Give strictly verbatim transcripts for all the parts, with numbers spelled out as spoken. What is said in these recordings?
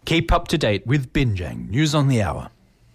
Keep up to date with Binjang News on the Hour.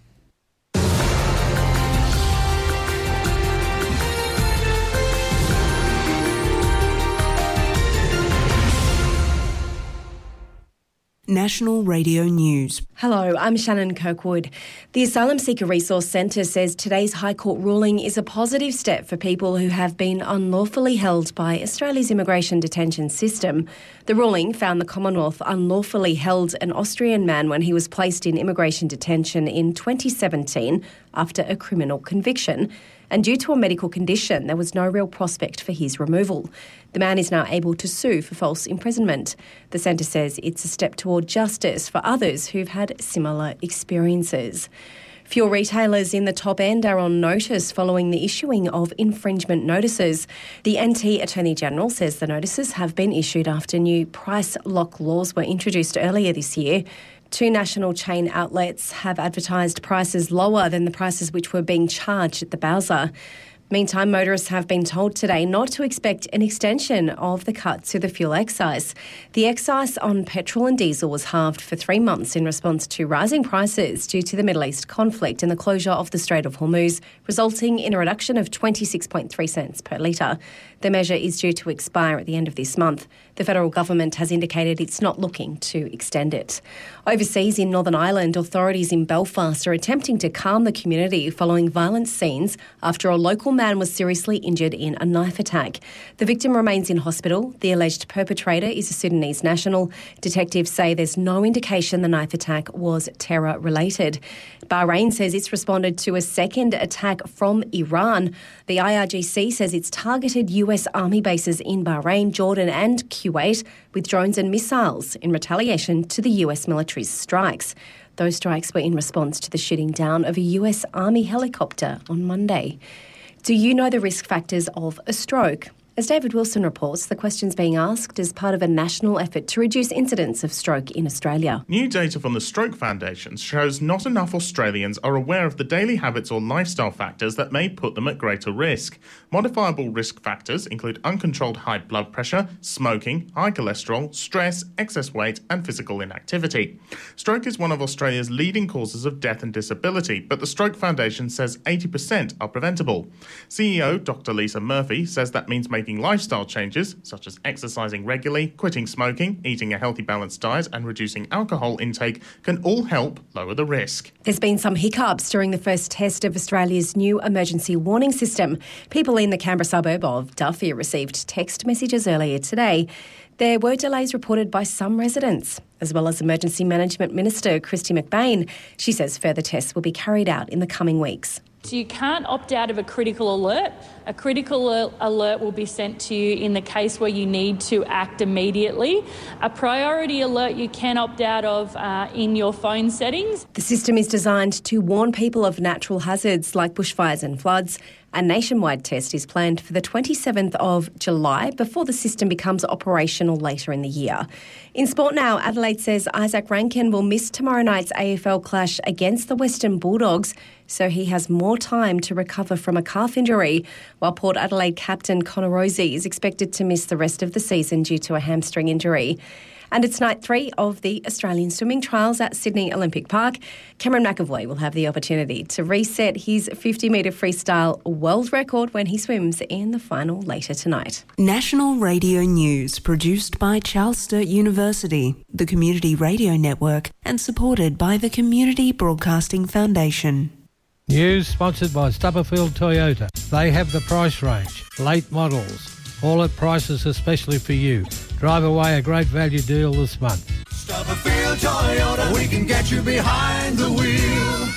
National Radio News. Hello, I'm Shannon Kirkwood. The Asylum Seeker Resource Centre says today's High Court ruling is a positive step for people who have been unlawfully held by Australia's immigration detention system. The ruling found the Commonwealth unlawfully held an Austrian man when he was placed in immigration detention in twenty seventeen after a criminal conviction. And due to a medical condition, there was no real prospect for his removal. The man is now able to sue for false imprisonment. The centre says it's a step toward justice for others who've had similar experiences. Fuel retailers in the top end are on notice following the issuing of infringement notices. The N T Attorney-General says the notices have been issued after new price lock laws were introduced earlier this year. Two national chain outlets have advertised prices lower than the prices which were being charged at the Bowser. Meantime, motorists have been told today not to expect an extension of the cut to the fuel excise. The excise on petrol and diesel was halved for three months in response to rising prices due to the Middle East conflict and the closure of the Strait of Hormuz, resulting in a reduction of twenty-six point three cents per litre. The measure is due to expire at the end of this month. The federal government has indicated it's not looking to extend it. Overseas in Northern Ireland, authorities in Belfast are attempting to calm the community following violent scenes after a local man was seriously injured in a knife attack. The victim remains in hospital. The alleged perpetrator is a Sudanese national. Detectives say there's no indication the knife attack was terror-related. Bahrain says it's responded to a second attack from Iran. The I R G C says it's targeted U S Army bases in Bahrain, Jordan and Kuwait with drones and missiles in retaliation to the U S military's strikes. Those strikes were in response to the shooting down of a U S Army helicopter on Monday. Do you know the risk factors of a stroke? As David Wilson reports, the question's being asked as part of a national effort to reduce incidents of stroke in Australia. New data from the Stroke Foundation shows not enough Australians are aware of the daily habits or lifestyle factors that may put them at greater risk. Modifiable risk factors include uncontrolled high blood pressure, smoking, high cholesterol, stress, excess weight and physical inactivity. Stroke is one of Australia's leading causes of death and disability, but the Stroke Foundation says eighty percent are preventable. C E O Doctor Lisa Murphy says that means making lifestyle changes, such as exercising regularly, quitting smoking, eating a healthy balanced diet and reducing alcohol intake, can all help lower the risk. There's been some hiccups during the first test of Australia's new emergency warning system. People in the Canberra suburb of Duffy received text messages earlier today. There were delays reported by some residents, as well as Emergency Management Minister Kristy McBain. She says further tests will be carried out in the coming weeks. So you can't opt out of a critical alert. A critical alert will be sent to you in the case where you need to act immediately. A priority alert you can opt out of uh, in your phone settings. The system is designed to warn people of natural hazards like bushfires and floods. A nationwide test is planned for the twenty-seventh of July before the system becomes operational later in the year. In sport now, Adelaide says Isaac Rankin will miss tomorrow night's A F L clash against the Western Bulldogs, so he has more time to recover from a calf injury, while Port Adelaide captain Connor Rozee is expected to miss the rest of the season due to a hamstring injury. And it's night three of the Australian swimming trials at Sydney Olympic Park. Cameron McAvoy will have the opportunity to reset his fifty metre freestyle world record when he swims in the final later tonight. National Radio News, produced by Charles Sturt University, the Community Radio Network, and supported by the Community Broadcasting Foundation. News sponsored by Stubberfield Toyota. They have the price range, late models, all at prices especially for you. Drive away a great value deal this month. Stubberfield Toyota, we can get you behind the wheel.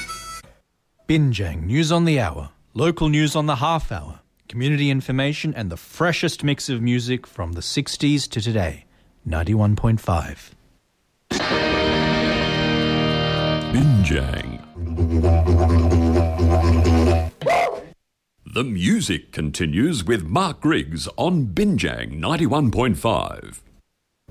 Binjang News on the Hour, local news on the half hour, community information and the freshest mix of music from the sixties to today. ninety-one point five. Binjang. The music continues with Mark Griggs on Binjang ninety-one point five.